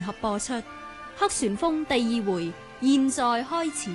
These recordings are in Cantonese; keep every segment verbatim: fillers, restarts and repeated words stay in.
合播出《黑旋風》第二回，現在開始。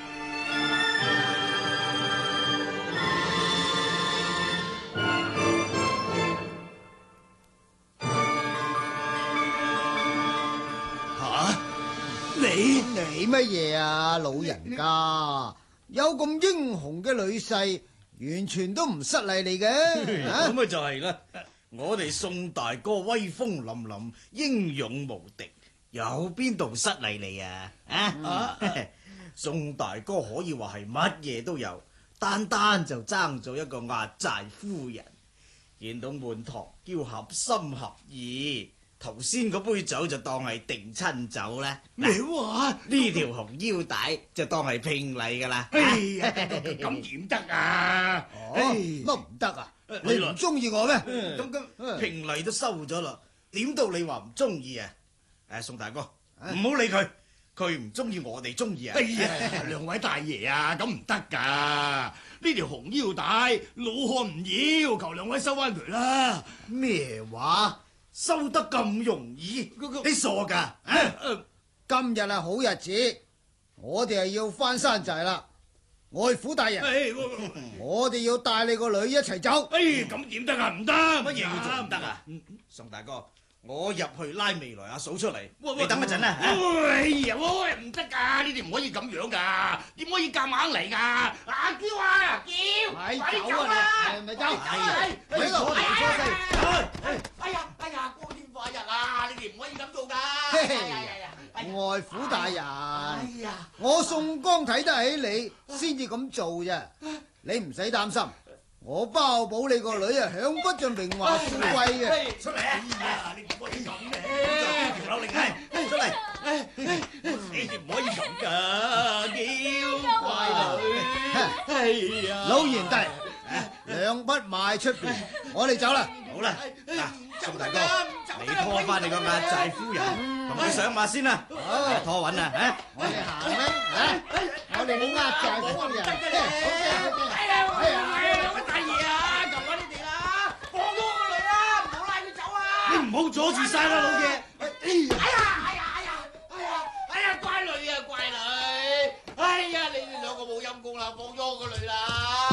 吓，你你乜嘢啊，老人家？有咁英雄嘅女婿，完全都唔失禮你嘅。 咁咪就係啦。我哋宋大哥威風凜凜，英勇無敵，有邊度失禮你啊？啊！宋大哥可以話係乜嘢都有，單單就爭咗一個壓寨夫人。見到滿堂叫合心合意，頭先嗰杯酒就當係定親酒啦。 咩話？ 呢條紅腰帶就當係聘禮噶啦。 哎呀，咁點得啊？ 乜唔得啊？你唔中意我咩？ 咁咁聘禮都收咗啦，點到你話唔中意啊？誒，宋大哥，唔好理佢，佢唔中意我哋中意啊！ 哎呀，兩位大爺啊，咁唔得噶！呢條紅腰帶老漢唔要，求兩位收翻佢啦。 咩話？收得咁容易？你傻噶？啊！ 今日係好日子，我哋係要翻山寨啦。外父大人，我哋要帶你個女一齊走。 哎，咁點得啊？唔得， 乜嘢叫做唔得啊？宋大哥，我入去拉未來阿嫂出嚟，你等一陣啦。 哎呀，喂，唔得噶，你哋唔可以咁樣噶，點可以夾硬嚟噶？阿嬌啊，嬌， 咪快啲走啊啦！ 你咪走係喺度坐定坐勢。 哎呀，哎呀，光天化日啊，你哋唔可以咁做噶。 嘿嘿外父大人， 哎呀， 我宋江睇得起你，先至咁做啫。你唔使擔心，我包保你個女啊，享不盡榮華富貴嘅。 出嚟啊！哎呀，你唔可以咁嘅，條柳令係出嚟，你哋唔可以咁噶，嬌乖女。哎呀， 老賢弟，兩筆賣出邊，我哋走啦。 好啦，嗱，宋大哥，你拖翻你個壓寨夫人，同佢上馬先啦，拖穩啦，吓！ 我哋行啦，吓！我哋冇壓寨夫人。 哎呀，哎呀，兩位大爺啊，求下你哋啦，放咗我個女啦，唔好拉佢走啊！ 你唔好阻住晒啦，老爺。 哎呀，哎呀，哎呀，哎呀，哎呀，乖女啊，乖女！哎呀，你哋兩個冇陰功啦，放咗我個女啦！